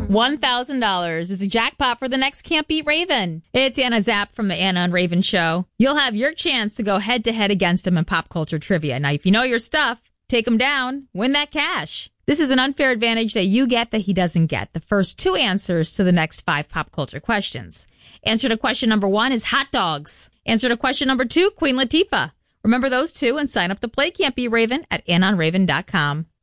$1,000 is a jackpot for the next Can't Beat Raven. It's Anna Zapp from the Anna and Raven Show. You'll have your chance to go head-to-head against him in pop culture trivia. Now, if you know your stuff, take him down, win that cash. This is an unfair advantage that you get that he doesn't get. The first 2 answers to the next 5 pop culture questions. Answer to question number 1 is hot dogs. Answer to question number 2, Queen Latifah. Remember those 2 and sign up to play Can't Beat Raven at AnnaandRaven.com.